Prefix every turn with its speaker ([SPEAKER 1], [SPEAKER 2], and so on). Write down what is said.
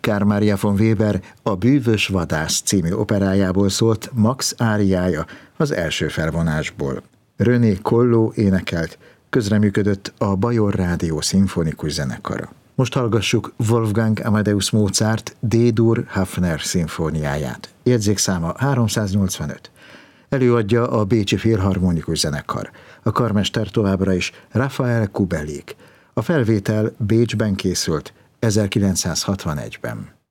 [SPEAKER 1] Karl Maria von Weber A bűvös vadász című operájából szólt Max áriája az első felvonásból. René Colló énekelt, közreműködött a Bajor Rádió szimfonikus zenekara. Most hallgassuk Wolfgang Amadeus Mozart D-dur Hafner szimfóniáját. Jegyzékszáma 385. Előadja a Bécsi Filharmonikus Zenekar. A karmester továbbra is Rafael Kubelik. A felvétel Bécsben készült 1961-ben.